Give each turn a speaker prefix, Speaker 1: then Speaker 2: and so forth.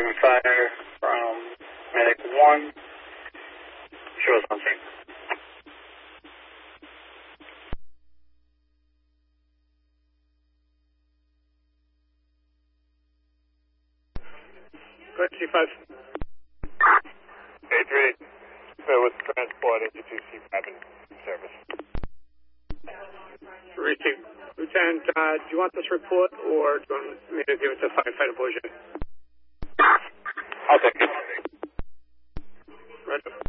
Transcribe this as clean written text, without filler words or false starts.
Speaker 1: receiving fire from Medic 1. Show us on scene.
Speaker 2: Go ahead, C5.
Speaker 3: A3, with transport into C5 in service.
Speaker 2: Receive. Lieutenant, do you want this report or do you want me to give it to Firefighter Bourget?
Speaker 3: I'll take it.
Speaker 2: Right.